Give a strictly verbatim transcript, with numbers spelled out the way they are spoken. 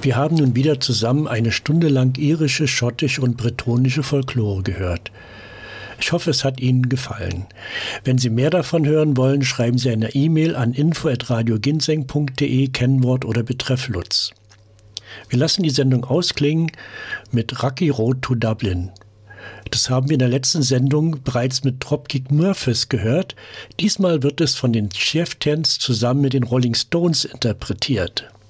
Wir haben nun wieder zusammen eine Stunde lang irische, schottische und bretonische Folklore gehört. Ich hoffe, es hat Ihnen gefallen. Wenn Sie mehr davon hören wollen, schreiben Sie eine E-Mail an info at radio ginseng punkt de, Kennwort oder Betreff Lutz. Wir lassen die Sendung ausklingen mit Rocky Road to Dublin. Das haben wir in der letzten Sendung bereits mit Dropkick Murphys gehört. Diesmal wird es von den Chieftains zusammen mit den Rolling Stones interpretiert.